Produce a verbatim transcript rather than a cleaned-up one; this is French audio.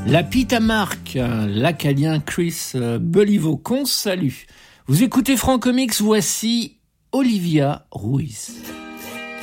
La Pitamarque, l'acadien Chris Beliveau, qu'on salue. Vous écoutez Francomics, voici Olivia Ruiz.